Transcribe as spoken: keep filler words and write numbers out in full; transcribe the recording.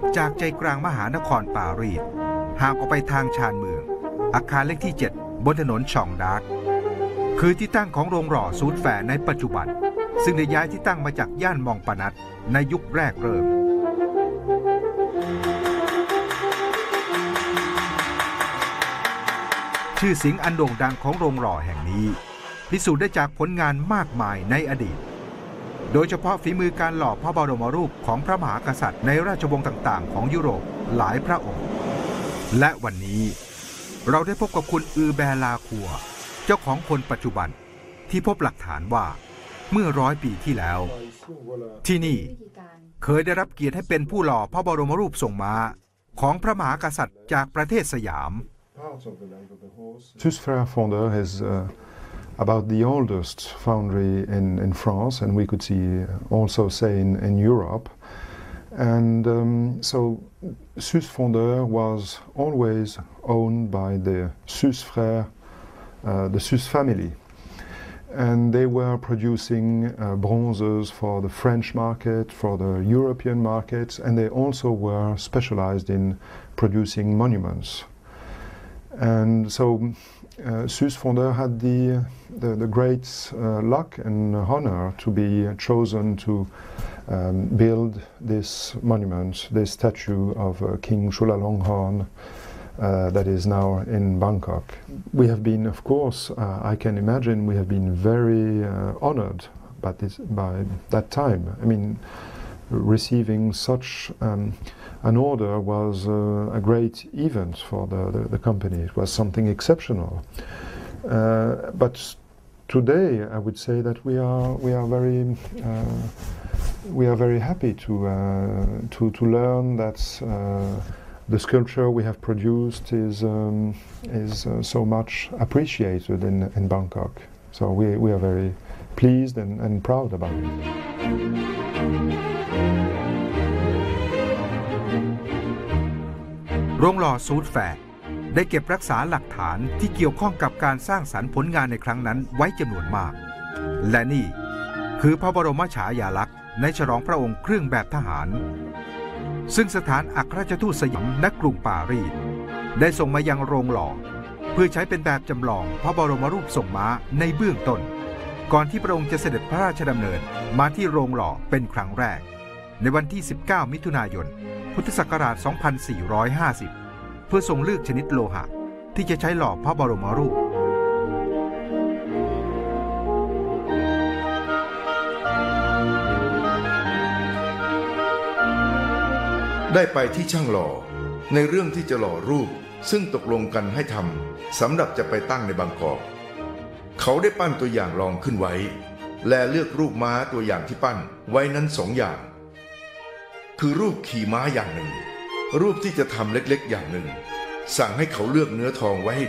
จากใจกลางมหานครปารีสห่างออกไปทางชานเมืองอาคารเลขที่เจ็ดบนถนนชองดาร์กคือที่ตั้งของโรงหล่อซูดแฟร์ในปัจจุบันซึ่งได้ย้ายที่ตั้งมาจากย่านมองปานัสในยุคแรกเริ่มชื่อเสียงอันโด่งดังของโรงหล่อแห่งนี้พิสูจน์ได้จากผลงานมากมายในอดีตโดยเฉพาะฝีมือการหล่อพระบรมรูปของพระมหากษัตริย์ในราชวงศ์ต่างๆของยุโรปหลายพระองค์และวันนี้เราได้พบกับคุณอือแบร์ลาคัวเจ้าของคนปัจจุบันที่พบหลักฐานว่าเมื่อร้อยปีที่แล้วที่นี่เคยได้รับเกียรติให้เป็นผู้หล่อพระบรมรูปทรงม้าของพระมหากษัตริย์จากประเทศสยาม Suze Frères Fondeur is uh, about the oldest foundry in, in France, and we could see also say in, in Europe. And um, so Suze Fondeur was always owned by the Suze Frères, uh, the Suze family. And they were producing uh, bronzes for the French market, for the European markets, and they also were specialized in producing monuments. And so uh, Suze Fondeur had the, the, the great uh, luck and honor to be chosen to um, build this monument, this statue of uh, King Chulalongkorn uh, that is now in Bangkok. We have been, of course, uh, I can imagine, we have been very uh, honored by, this, by that time. I mean, receiving such um, an order was uh, a great event for the, the, the company. It was something exceptional. Uh, but today, I would say that we are we are very uh, we are very happy to uh, to to learn that uh, the sculpture we have produced is um, is uh, so much appreciated in in Bangkok. So we we are very pleased and, and proud about it. โรงหล่อซูดแฟร์ได้เก็บรักษาหลักฐานที่เกี่ยวข้องกับการสร้างสรรค์ผลงานในครั้งนั้นไว้จำนวนมากและนี่คือพระบรมฉายาลักษณ์ในฉลองพระองค์เครื่องแบบทหารซึ่งสถานอัครราชทูตสยามณกรุงปารีสได้ส่งมายังโรงหล่อเพื่อใช้เป็นแบบจำลองพระบรมรูปทรงม้าในเบื้องต้นก่อนที่พระองค์จะเสด็จพระราชดำเนินมาที่โรงหล่อเป็นครั้งแรกในวันที่สิบเก้ามิถุนายนพุทธศักราช สองพันสี่ร้อยห้าสิบ เพื่อทรงเลือกชนิดโลหะที่จะใช้หล่อพระบรมรูปได้ไปที่ช่างหล่อในเรื่องที่จะหล่อรูปซึ่งตกลงกันให้ทำสำหรับจะไปตั้งในบางกอกเขาได้ปั้นตัวอย่างรองขึ้นไว้และเลือกรูปม้าตัวอย่างที่ปั้นไว้นั้นสองอย่างคือรูปขี่ม้าอย่างหนึ่งรูปที่จะทำเล็กๆอย่างหนึ่งสั่งให้เขาเลือกเนื้อทองไว้ให้